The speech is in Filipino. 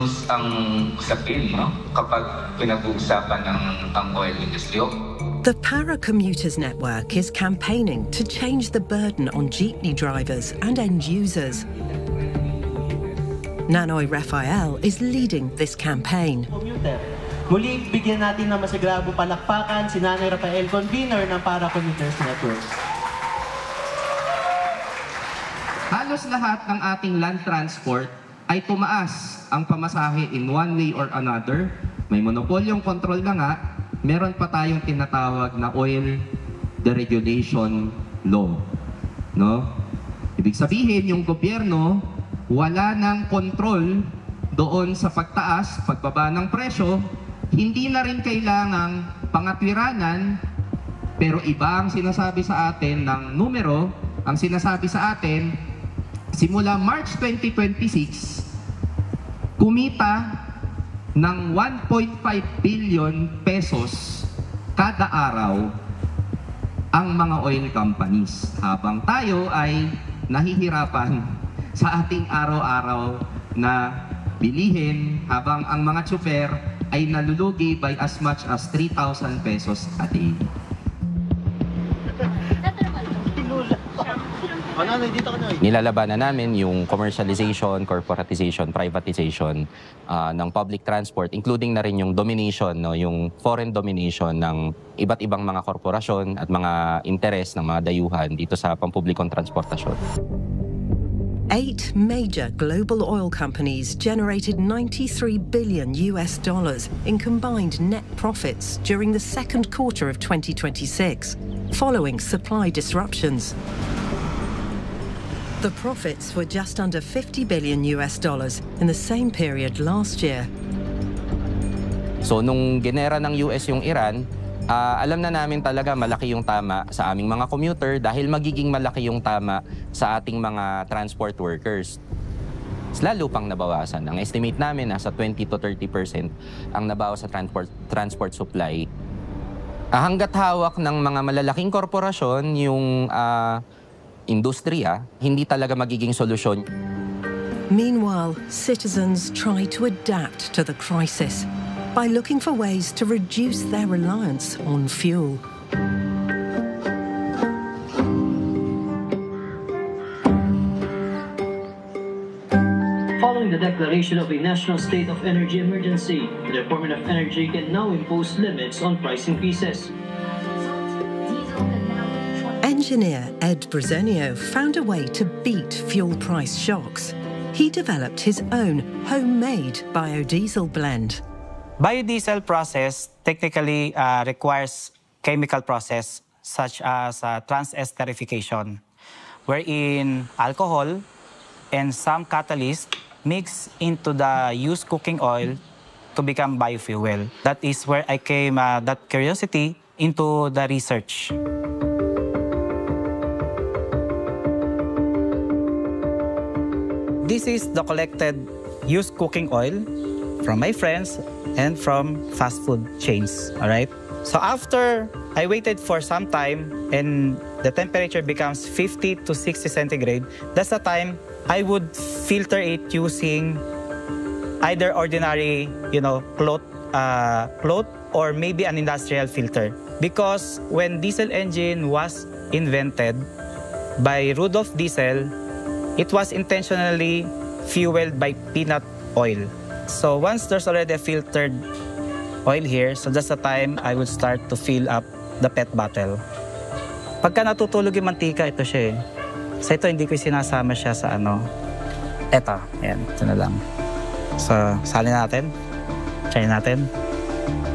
ang usapin, no? Kapag pinag-uusapan ang oil industry. The Paracommuters Network is campaigning to change the burden on jeepney drivers and end users. Nanoy Rafael is leading this campaign. Muli, bigyan natin ng masagrabong palakpakan si Nanoy Rafael, convener ng Paracommuters Network. Halos lahat ng ating land transport ay tumaas ang pamasahe in one way or another. May monopolyong control na nga, meron pa tayong tinatawag na oil deregulation law. No? Ibig sabihin, yung gobyerno wala ng control doon sa pagtaas, pagbaba ng presyo, hindi na rin kailangang pangatwiranan, pero iba ang sinasabi sa atin ng numero. Ang sinasabi sa atin, simula March 2026, kumita ng 1.5 billion pesos kada araw ang mga oil companies, habang tayo ay nahihirapan sa ating araw-araw na bilihin, habang ang mga tsuper ay nalulugi by as much as 3,000 pesos a day. Nilalabanan namin yung commercialization, corporatization, privatization ng public transport, including na rin yung domination, no, yung foreign domination ng iba't ibang mga korporasyon at mga interes ng mga dayuhan dito sa pampublikong transportasyon. 8 major global oil companies generated $93 billion in combined net profits during the second quarter of 2026, following supply disruptions. The profits were just under $50 billion in the same period last year. So nung ginera ng US yung Iran, alam na namin talaga malaki yung tama sa aming mga commuter dahil magiging malaki yung tama sa ating mga transport workers. Lalo pang nabawasan. Ang estimate namin nasa 20 to 30% ang nabawas sa transport supply. Hanggat hawak ng mga malalaking korporasyon yung industriya, hindi talaga magiging solusyon. Meanwhile, citizens try to adapt to the crisis by looking for ways to reduce their reliance on fuel. Following the declaration of a national state of energy emergency, the Department of Energy can now impose limits on price increases. Engineer Ed Brezenio found a way to beat fuel price shocks. He developed his own homemade biodiesel blend. Biodiesel process technically requires chemical process such as transesterification, wherein alcohol and some catalyst mix into the used cooking oil to become biofuel. That is where I came that curiosity into the research. This is the collected used cooking oil from my friends and from fast food chains, all right? So after I waited for some time and the temperature becomes 50 to 60 centigrade, that's the time I would filter it using either ordinary, cloth or maybe an industrial filter. Because when diesel engine was invented by Rudolf Diesel, it was intentionally fueled by peanut oil. So once there's already a filtered oil here, so that's the time I would start to fill up the PET bottle. Pagka natutulog yung mantika, ito siya eh. So ito, hindi ko sinasama siya sa Eto, yan, ito na lang. So, salin natin. Try natin.